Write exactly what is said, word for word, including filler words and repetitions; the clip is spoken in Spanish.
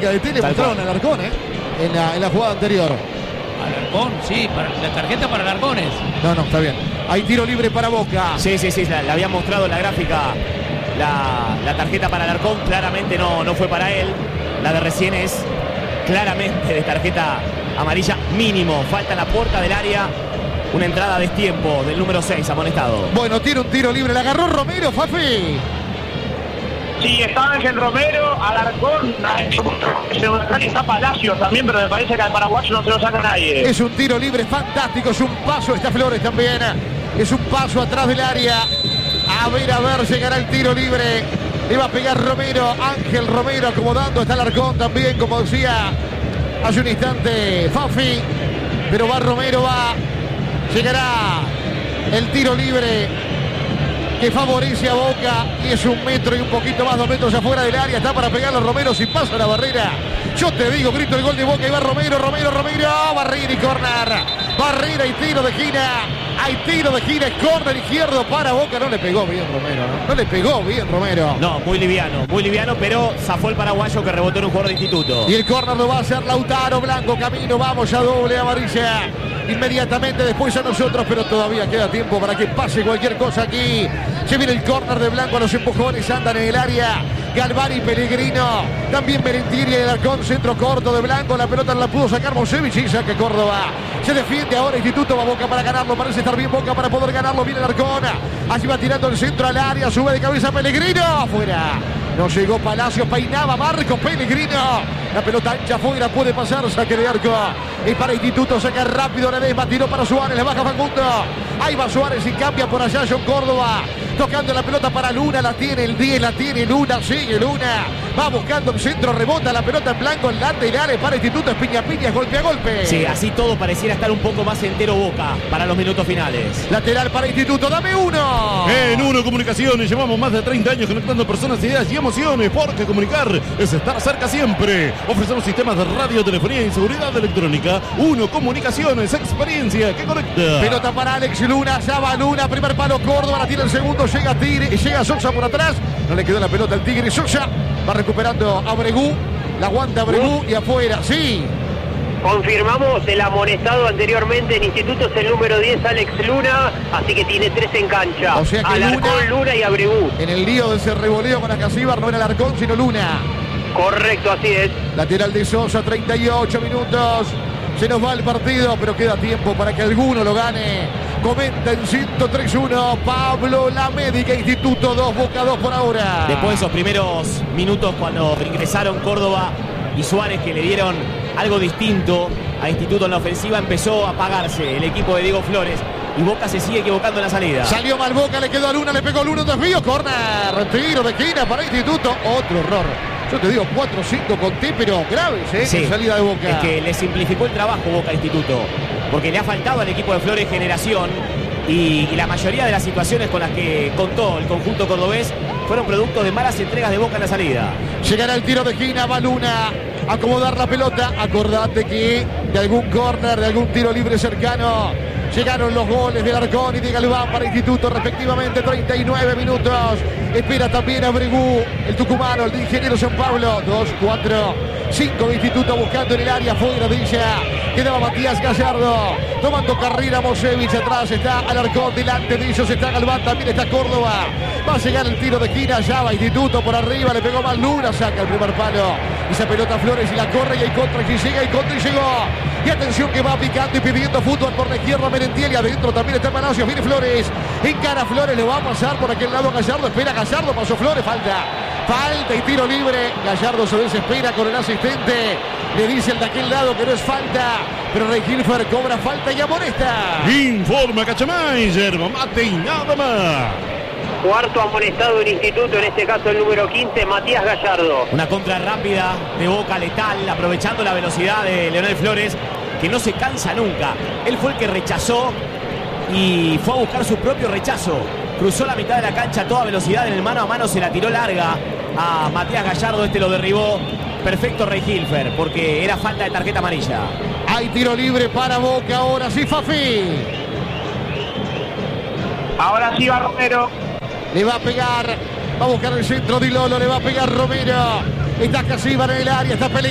gráfica de tele mostraron a Alarcón, ¿eh? En la, en la jugada anterior. Alarcón, sí, para, la tarjeta para Alarcones. No, no, está bien. Hay tiro libre para Boca. Sí, sí, sí, la, la había mostrado en la gráfica. La, la tarjeta para Alarcón claramente no, no fue para él. La de recién es claramente de tarjeta amarilla mínimo. Falta en la puerta del área. Una entrada a destiempo del número seis, amonestado. Bueno, tiene un tiro libre. La agarró Romero, Fafi. Sí, está Ángel Romero, Alarcón, está Palacios también, pero me parece que al paraguayo no se lo saca nadie. Es un tiro libre fantástico, es un paso, está Flores también. Es un paso atrás del área. A ver, a ver, llegará el tiro libre. Le va a pegar Romero, Ángel Romero acomodando, está Alarcón también, como decía hace un instante Fafi. Pero va Romero, va. Llegará el tiro libre que favorece a Boca y es un metro y un poquito más, dos metros afuera del área. Está para pegarlo Romero si pasa la barrera. Yo te digo, grito el gol de Boca y va Romero, Romero, Romero, barrera y corner. Barrera y tiro de esquina. Hay tiro de esquina, es córner izquierdo para Boca. No le pegó bien Romero, ¿no? No le pegó bien Romero. No, muy liviano, muy liviano, pero zafó el paraguayo que rebotó en un jugador de Instituto. Y el córner lo va a hacer Lautaro Blanco. Camino, vamos ya doble amarilla. Inmediatamente después a nosotros, pero todavía queda tiempo para que pase cualquier cosa aquí. Se viene el córner de Blanco, a los empujones andan en el área. Galvani, Pellegrino, también Merentieri y Alarcón, centro corto de Blanco, la pelota la pudo sacar Mosevich y saca Córdoba. Se defiende ahora Instituto, va Boca para ganarlo, parece estar bien Boca para poder ganarlo, viene Alarcón, allí va tirando el centro al área, sube de cabeza Pellegrino, afuera. No llegó Palacios, peinaba Marcos Pellegrino. La pelota ancha afuera, puede pasar, saque de arco. Y para Instituto saca rápido Ledesma, tiró para Suárez, le baja Facundo. Ahí va Suárez y cambia por allá John Córdoba. Tocando la pelota para Luna, la tiene el diez, la tiene Luna, sigue Luna. Va buscando el centro, rebota la pelota en blanco, en laterales para Instituto, es piña piña, golpe a golpe. Sí, así todo pareciera estar un poco más entero Boca para los minutos finales. Lateral para Instituto, dame uno. En Uno Comunicaciones llevamos más de treinta años conectando personas, ideas y emociones, porque comunicar es estar cerca siempre. Ofrecemos sistemas de radio, telefonía y seguridad electrónica. Uno Comunicaciones, experiencia que conecta. Pelota para Alex Luna, ya va Luna, primer palo Córdoba, la tira el segundo, llega Tigre y llega Sosa por atrás. No le quedó la pelota al Tigre, Sosa va recuperando a Bregú, la aguanta Bregú y afuera, sí. Confirmamos el amonestado anteriormente en Instituto, es el número diez, Alex Luna, así que tiene tres en cancha. O sea que Alarcón, Luna, Luna y Abregú. En el lío de ese revoleo con Acasíbar no era Alarcón sino Luna. Correcto, así es. Lateral de Sosa, treinta y ocho minutos. Se nos va el partido, pero queda tiempo para que alguno lo gane. Comenta en ciento tres uno Pablo La Médica, Instituto dos, Boca dos por ahora. Después de esos primeros minutos cuando ingresaron Córdoba y Suárez, que le dieron algo distinto a Instituto en la ofensiva, empezó a apagarse el equipo de Diego Flores y Boca se sigue equivocando en la salida. Salió mal Boca, le quedó a Luna, le pegó Luna, un desvío, corner, tiro de esquina para Instituto, otro error. Yo te digo cuatro o cinco conté, pero graves, ¿eh? Sí, en salida de Boca. Es que le simplificó el trabajo Boca a Instituto, porque le ha faltado al equipo de Flores generación y, y la mayoría de las situaciones con las que contó el conjunto cordobés fueron producto de malas entregas de Boca en la salida. Llegará el tiro de esquina, va Luna a acomodar la pelota. Acordate que de algún córner, de algún tiro libre cercano, llegaron los goles de Alarcón y de Galván para Instituto respectivamente, treinta y nueve minutos. Espera también a Bregú, el tucumano, el de Ingeniero San Pablo. dos, cuatro, cinco de Instituto buscando en el área, fuera de ella. Quedaba Matías Gallardo, tomando carrera Mosevich, atrás está Alarcón, delante de ellos está Galván, también está Córdoba. Va a llegar el tiro de esquina, ya va Instituto por arriba, le pegó mal Luna, saca el primer palo. Esa pelota Flores y la corre y hay contra, que llega y contra y llegó. Y atención que va picando y pidiendo fútbol por la izquierda Merentiel y adentro también está Palacios, viene Flores, encara Flores, le va a pasar por aquel lado Gallardo, espera Gallardo, pasó Flores, falta, falta y tiro libre. Gallardo se desespera con el asistente, le dice el de aquel lado que no es falta, pero Rey Hilfer cobra falta y amonesta. Informa Cachamayer, mate y nada más. Cuarto amonestado en Instituto, en este caso el número quince, Matías Gallardo. Una contra rápida de Boca, letal, aprovechando la velocidad de Leonel Flores, que no se cansa nunca. Él fue el que rechazó y fue a buscar su propio rechazo. Cruzó la mitad de la cancha a toda velocidad, en el mano a mano se la tiró larga a Matías Gallardo, este lo derribó. Perfecto Rey Hilfer, porque era falta de tarjeta amarilla. Hay tiro libre para Boca, ahora sí Fafi. Ahora sí va Romero. Le va a pegar, va a buscar el centro Di Lolo, le va a pegar Romero. Está Casíbar en el área, está Pelé.